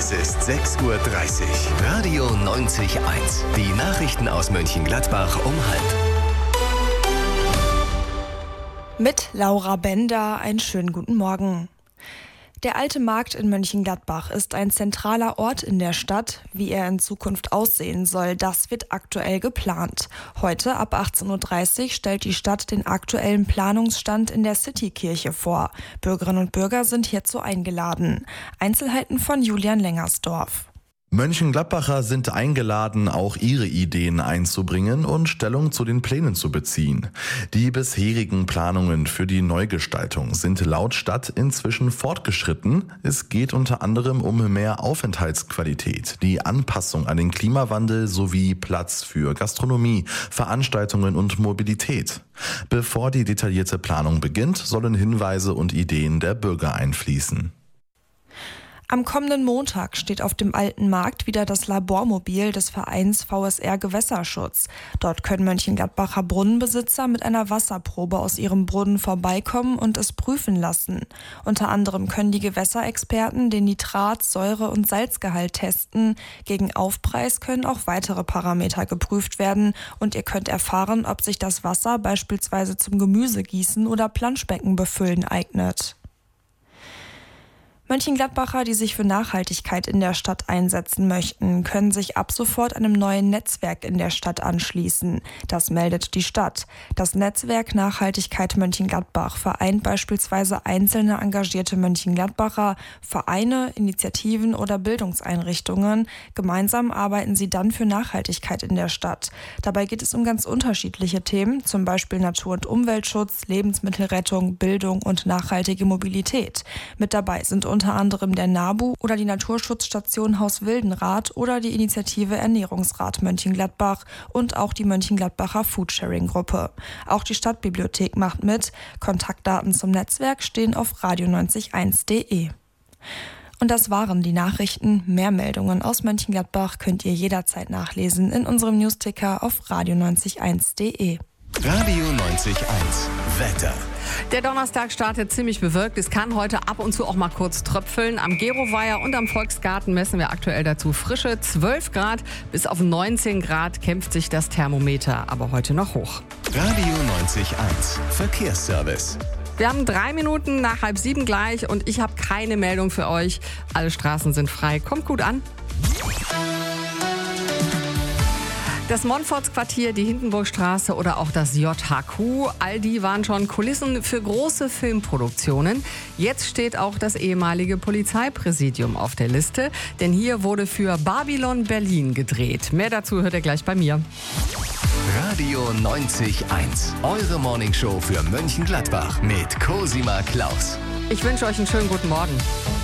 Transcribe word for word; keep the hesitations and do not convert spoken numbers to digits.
Es ist sechs Uhr dreißig. Radio neunzig Komma eins. Die Nachrichten aus Mönchengladbach um halb. Mit Laura Bender einen schönen guten Morgen. Der Alte Markt in Mönchengladbach ist ein zentraler Ort in der Stadt. Wie er in Zukunft aussehen soll, das wird aktuell geplant. Heute ab achtzehn Uhr dreißig stellt die Stadt den aktuellen Planungsstand in der Citykirche vor. Bürgerinnen und Bürger sind hierzu eingeladen. Einzelheiten von Julian Lengersdorf. Mönchengladbacher sind eingeladen, auch ihre Ideen einzubringen und Stellung zu den Plänen zu beziehen. Die bisherigen Planungen für die Neugestaltung sind laut Stadt inzwischen fortgeschritten. Es geht unter anderem um mehr Aufenthaltsqualität, die Anpassung an den Klimawandel sowie Platz für Gastronomie, Veranstaltungen und Mobilität. Bevor die detaillierte Planung beginnt, sollen Hinweise und Ideen der Bürger einfließen. Am kommenden Montag steht auf dem Alten Markt wieder das Labormobil des Vereins V S R Gewässerschutz. Dort können Mönchengladbacher Brunnenbesitzer mit einer Wasserprobe aus ihrem Brunnen vorbeikommen und es prüfen lassen. Unter anderem können die Gewässerexperten den Nitrat-, Säure- und Salzgehalt testen. Gegen Aufpreis können auch weitere Parameter geprüft werden und ihr könnt erfahren, ob sich das Wasser beispielsweise zum Gemüsegießen oder Planschbecken befüllen eignet. Mönchengladbacher, die sich für Nachhaltigkeit in der Stadt einsetzen möchten, können sich ab sofort einem neuen Netzwerk in der Stadt anschließen. Das meldet die Stadt. Das Netzwerk Nachhaltigkeit Mönchengladbach vereint beispielsweise einzelne engagierte Mönchengladbacher, Vereine, Initiativen oder Bildungseinrichtungen. Gemeinsam arbeiten sie dann für Nachhaltigkeit in der Stadt. Dabei geht es um ganz unterschiedliche Themen, zum Beispiel Natur- und Umweltschutz, Lebensmittelrettung, Bildung und nachhaltige Mobilität. Mit dabei sind unter anderem der NABU oder die Naturschutzstation Haus Wildenrath oder die Initiative Ernährungsrat Mönchengladbach und auch die Mönchengladbacher Foodsharing-Gruppe. Auch die Stadtbibliothek macht mit. Kontaktdaten zum Netzwerk stehen auf radio neunzig eins punkt de. Und das waren die Nachrichten. Mehr Meldungen aus Mönchengladbach könnt ihr jederzeit nachlesen in unserem Newsticker auf radio neunzig eins punkt de. Radio neunzig Komma eins. Wetter. Der Donnerstag startet ziemlich bewölkt. Es kann heute ab und zu auch mal kurz tröpfeln. Am Geroweiher und am Volksgarten messen wir aktuell dazu frische zwölf Grad. Bis auf neunzehn Grad kämpft sich das Thermometer aber heute noch hoch. Radio neunzig Komma eins. Verkehrsservice. Wir haben drei Minuten nach halb sieben gleich und ich habe keine Meldung für euch. Alle Straßen sind frei. Kommt gut an. Das Montfortsquartier, die Hindenburgstraße oder auch das J H Q, all die waren schon Kulissen für große Filmproduktionen. Jetzt steht auch das ehemalige Polizeipräsidium auf der Liste, denn hier wurde für Babylon Berlin gedreht. Mehr dazu hört ihr gleich bei mir. Radio neunzig Komma eins. Eure Morningshow für Mönchengladbach mit Cosima Klaus. Ich wünsche euch einen schönen guten Morgen.